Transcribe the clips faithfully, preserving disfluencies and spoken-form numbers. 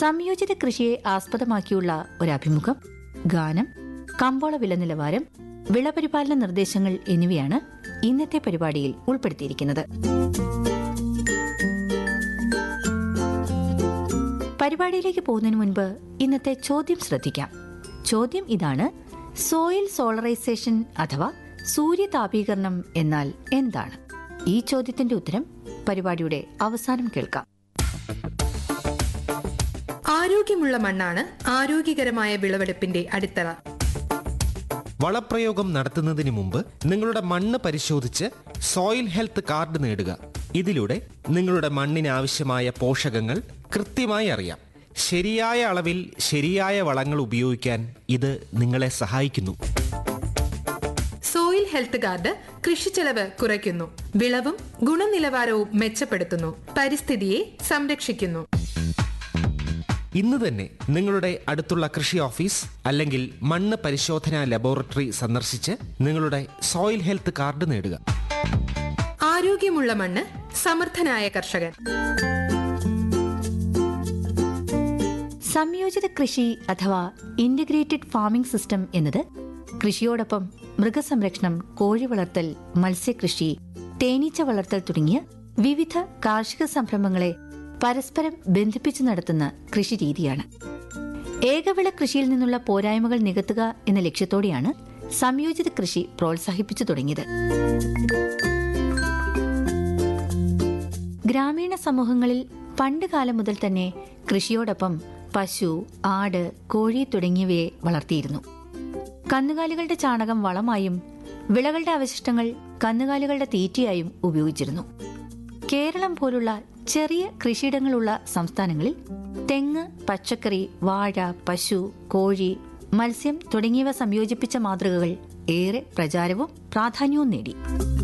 സംയോജിത കൃഷിയെ ആസ്പദമാക്കിയുള്ള ഒരഭിമുഖം, ഗാനം, കമ്പോള വില നിലവാരം, വിളപരിപാലന നിർദ്ദേശങ്ങൾ എന്നിവയാണ് ഇന്നത്തെ പരിപാടിയിൽ ഉൾപ്പെടുത്തിയിരിക്കുന്നത്. പരിപാടിയിലേക്ക് പോകുന്നതിന് മുൻപ് ഇന്നത്തെ ചോദ്യം ശ്രദ്ധിക്കാം. ചോദ്യം ഇതാണ്: സോയിൽ സോളറൈസേഷൻ അഥവാ സൂര്യതാപീകരണം എന്നാൽ എന്താണ്? ഈ ചോദ്യത്തിന്റെ ഉത്തരം പരിപാടിയുടെ അവസാനം കേൾക്കാം. ആരോഗ്യമുള്ള മണ്ണാണ് ആരോഗ്യകരമായ വിളവെടുപ്പിന്റെ അടിത്തറ. വളപ്രയോഗം നടത്തുന്നതിന് മുമ്പ് നിങ്ങളുടെ മണ്ണ് പരിശോധിച്ച് സോയിൽ ഹെൽത്ത് കാർഡ് നേടുക. ഇതിലൂടെ നിങ്ങളുടെ മണ്ണിന് ആവശ്യമായ പോഷകങ്ങൾ കൃത്യമായി അറിയാം. ശരിയായ അളവിൽ ശരിയായ വളങ്ങൾ ഉപയോഗിക്കാൻ ഇത് നിങ്ങളെ സഹായിക്കുന്നു. സോയിൽ ഹെൽത്ത് കാർഡ് കൃഷിച്ചെലവ് കുറയ്ക്കുന്നു, വിളവും ഗുണനിലവാരവും മെച്ചപ്പെടുത്തുന്നു, പരിസ്ഥിതിയെ സംരക്ഷിക്കുന്നു. ഇന്ന് തന്നെ നിങ്ങളുടെ അടുത്തുള്ള കൃഷി ഓഫീസ് അല്ലെങ്കിൽ മണ്ണ് പരിശോധനാ ലബോറട്ടറി സന്ദർശിച്ച് നിങ്ങളുടെ സോയിൽ ഹെൽത്ത് കാർഡ് നേടുക. ആരോഗ്യമുള്ള മണ്ണ്, സമർത്ഥനായ കർഷകൻ. സംയോജിത കൃഷി അഥവാ ഇന്റഗ്രേറ്റഡ് ഫാമിംഗ് സിസ്റ്റം എന്നത് കൃഷിയോടൊപ്പം മൃഗസംരക്ഷണം, കോഴി വളർത്തൽ, മത്സ്യകൃഷി, തേനീച്ച വളർത്തൽ തുടങ്ങിയ വിവിധ കാർഷിക സംരംഭങ്ങളെ പരസ്പരം ബന്ധിപ്പിച്ചു നടത്തുന്ന കൃഷി രീതിയാണ്. ഏകവിള കൃഷിയിൽ നിന്നുള്ള പോരായ്മകൾ നികത്തുക എന്ന ലക്ഷ്യത്തോടെയാണ് സംയോജിത കൃഷി പ്രോത്സാഹിപ്പിച്ചു തുടങ്ങിയത്. ഗ്രാമീണ സമൂഹങ്ങളിൽ പണ്ട് കാലം മുതൽ തന്നെ കൃഷിയോടൊപ്പം പശു, ആട്, കോഴി തുടങ്ങിയവയെ വളർത്തിയിരുന്നു. കന്നുകാലികളുടെ ചാണകം വളമായും വിളകളുടെ അവശിഷ്ടങ്ങൾ കന്നുകാലികളുടെ തീറ്റയായും ഉപയോഗിച്ചിരുന്നു. കേരളം പോലുള്ള ചെറിയ കൃഷിയിടങ്ങളുള്ള സംസ്ഥാനങ്ങളിൽ തെങ്ങ്, പച്ചക്കറി, വാഴ, പശു, കോഴി, മത്സ്യം തുടങ്ങിയവ സംയോജിപ്പിച്ച മാതൃകകൾ ഏറെ പ്രചാരവും പ്രാധാന്യവും നേടി.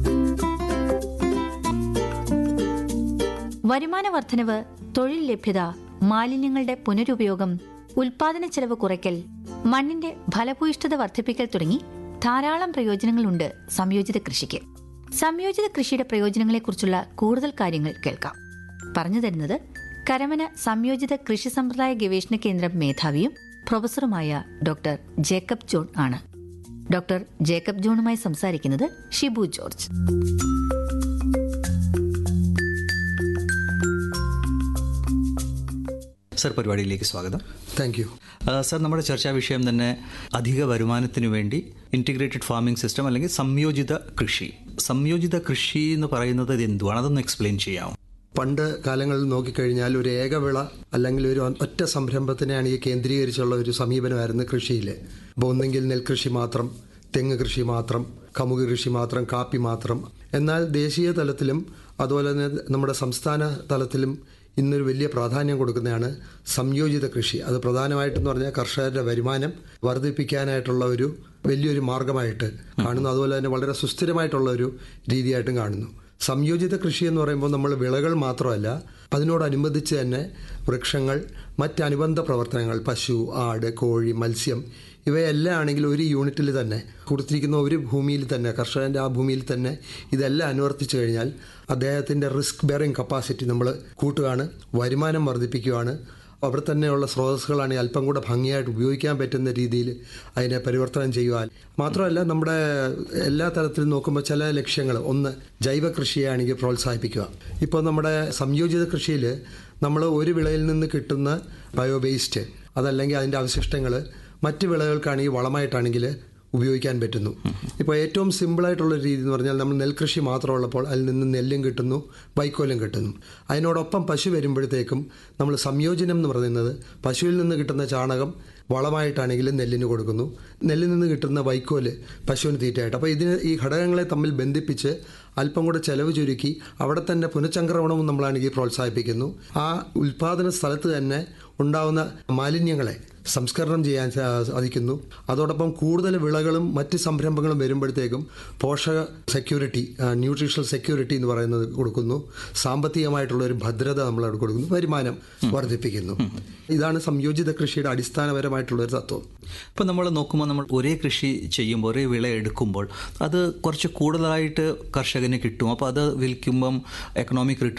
വരുമാന വർധനവ്, തൊഴിൽ ലഭ്യത, മാലിന്യങ്ങളുടെ പുനരുപയോഗം, ഉൽപാദന ചെലവ് കുറയ്ക്കൽ, മണ്ണിന്റെ ഫലഭൂയിഷ്ഠത വർദ്ധിപ്പിക്കൽ തുടങ്ങി ധാരാളം പ്രയോജനങ്ങളുണ്ട് സംയോജിത കൃഷിക്ക്. സംയോജിത കൃഷിയുടെ പ്രയോജനങ്ങളെക്കുറിച്ചുള്ള കൂടുതൽ കാര്യങ്ങൾ കേൾക്കാം. പറഞ്ഞു തരുന്നത് കരമന സംയോജിത കൃഷി സമ്പ്രദായ ഗവേഷണ കേന്ദ്രം മേധാവിയും പ്രൊഫസറുമായ ഡോക്ടർ ജേക്കബ് ജോൺ ആണ്. ഡോക്ടർ ജേക്കബ് ജോണുമായി സംസാരിക്കുന്നത് ഷിബു ജോർജ്. സർ, പരിപാടിയിലേക്ക് സ്വാഗതം. Thank you. സർ, നമ്മുടെ ചർച്ചാ വിഷയം തന്നെ അധിക വരുമാനത്തിനു വേണ്ടി ഇൻറ്റിഗ്രേറ്റഡ് ഫാമിംഗ് സിസ്റ്റം അല്ലെങ്കിൽ സംയോജിത കൃഷി. സംയോജിത കൃഷി എന്ന് പറയുന്നത് ഇത് എന്തുവാണ്? അതൊന്ന് എക്സ്പ്ലെയിൻ ചെയ്യാമോ? പണ്ട് കാലങ്ങളിൽ നോക്കിക്കഴിഞ്ഞാൽ ഒരു ഏകവിള അല്ലെങ്കിൽ ഒരു ഒറ്റ സംരംഭത്തിനെയാണ് ഈ കേന്ദ്രീകരിച്ചുള്ള ഒരു സമീപനമായിരുന്നു കൃഷിയിൽ. ഇപ്പോൾ ഒന്നെങ്കിൽ നെൽകൃഷി മാത്രം, തെങ്ങ് കൃഷി മാത്രം, കമുക് കൃഷി മാത്രം, കാപ്പി മാത്രം. എന്നാൽ ദേശീയ തലത്തിലും അതുപോലെ തന്നെ നമ്മുടെ സംസ്ഥാന തലത്തിലും ഇന്നൊരു വലിയ പ്രാധാന്യം കൊടുക്കുന്നതാണ് സംയോജിത കൃഷി. അത് പ്രധാനമായിട്ടെന്ന് പറഞ്ഞാൽ കർഷകരുടെ വരുമാനം വർദ്ധിപ്പിക്കാനായിട്ടുള്ള ഒരു വലിയൊരു മാർഗമായിട്ട് കാണുന്നു. അതുപോലെ തന്നെ വളരെ സുസ്ഥിരമായിട്ടുള്ള ഒരു രീതിയായിട്ടും കാണുന്നു. സംയോജിത കൃഷി എന്ന് പറയുമ്പോൾ നമ്മൾ വിളകൾ മാത്രമല്ല, അതിനോടനുബന്ധിച്ച് തന്നെ വൃക്ഷങ്ങൾ, മറ്റനുബന്ധ പ്രവർത്തനങ്ങൾ, പശു, ആട്, കോഴി, മത്സ്യം ഇവയെല്ലാം ആണെങ്കിൽ ഒരു യൂണിറ്റിൽ തന്നെ കൊടുത്തിരിക്കുന്ന ഒരു ഭൂമിയിൽ തന്നെ, കർഷകൻ്റെ ആ ഭൂമിയിൽ തന്നെ ഇതെല്ലാം അനുവർത്തിച്ചു കഴിഞ്ഞാൽ അദ്ദേഹത്തിൻ്റെ റിസ്ക് ബെയറിംഗ് കപ്പാസിറ്റി നമ്മൾ കൂട്ടുകയാണ്, വരുമാനം വർദ്ധിപ്പിക്കുകയാണ്. അവിടെ തന്നെയുള്ള സ്രോതസ്സുകളാണെങ്കിൽ അല്പം കൂടെ ഭംഗിയായിട്ട് ഉപയോഗിക്കാൻ പറ്റുന്ന രീതിയിൽ അതിനെ പരിവർത്തനം ചെയ്യുവാൻ മാത്രമല്ല, നമ്മുടെ എല്ലാ തലത്തിലും നോക്കുമ്പോൾ ചില ലക്ഷ്യങ്ങൾ, ഒന്ന് ജൈവ കൃഷിയാണെങ്കിൽ പ്രോത്സാഹിപ്പിക്കുക. ഇപ്പോൾ നമ്മുടെ സംയോജിത കൃഷിയിൽ നമ്മൾ ഒരു വിളയിൽ നിന്ന് കിട്ടുന്ന ബയോ വേസ്റ്റ് അതല്ലെങ്കിൽ അതിൻ്റെ അവശിഷ്ടങ്ങൾ മറ്റ് വിളകൾക്കാണെങ്കിൽ വളമായിട്ടാണെങ്കിൽ ഉപയോഗിക്കാൻ പറ്റുന്നു. ഇപ്പോൾ ഏറ്റവും സിമ്പിളായിട്ടുള്ളൊരു രീതി എന്ന് പറഞ്ഞാൽ നമ്മൾ നെൽകൃഷി മാത്രമുള്ളപ്പോൾ അതിൽ നിന്ന് നെല്ലും കിട്ടുന്നു, വൈക്കോലും കിട്ടുന്നു. അതിനോടൊപ്പം പശു വരുമ്പോഴത്തേക്കും നമ്മൾ സംയോജനം എന്ന് പറയുന്നത് പശുവിൽ നിന്ന് കിട്ടുന്ന ചാണകം വളമായിട്ടാണെങ്കിൽ നെല്ലിന് കൊടുക്കുന്നു, നെല്ലിൽ നിന്ന് കിട്ടുന്ന വൈക്കോല് പശുവിന് തീറ്റയായിട്ട്. അപ്പോൾ ഇതിന് ഈ ഘടകങ്ങളെ തമ്മിൽ ബന്ധിപ്പിച്ച് അല്പം കൂടെ ചെലവ് ചുരുക്കി അവിടെ തന്നെ പുനഃചംക്രമണവും നമ്മളാണെങ്കിൽ പ്രോത്സാഹിപ്പിക്കുന്നു. ആ ഉൽപാദന സ്ഥലത്ത് തന്നെ ഉണ്ടാകുന്ന മാലിന്യങ്ങളെ സംസ്കരണം ചെയ്യാൻ സാധിക്കുന്നു. അതോടൊപ്പം കൂടുതൽ വിളകളും മറ്റ് സംരംഭങ്ങളും വരുമ്പോഴത്തേക്കും പോഷക സെക്യൂരിറ്റി, ന്യൂട്രീഷണൽ സെക്യൂരിറ്റി എന്ന് പറയുന്നത് കൊടുക്കുന്നു, സാമ്പത്തികമായിട്ടുള്ള ഒരു ഭദ്രത നമ്മളവിടെ കൊടുക്കുന്നു, വരുമാനം വർദ്ധിപ്പിക്കുന്നു. ഇതാണ് സംയോജിത കൃഷിയുടെ അടിസ്ഥാനപരമായിട്ടുള്ളൊരു തത്വം. ഇപ്പം നമ്മൾ നോക്കുമ്പോൾ നമ്മൾ ഒരേ കൃഷി ചെയ്യുമ്പോൾ, ഒരേ വിള എടുക്കുമ്പോൾ അത് കുറച്ച് കൂടുതലായിട്ട് കർഷകന് കിട്ടും. അപ്പോൾ അത് വിൽക്കുമ്പം എക്കണോമിക് റിട്ടേൺ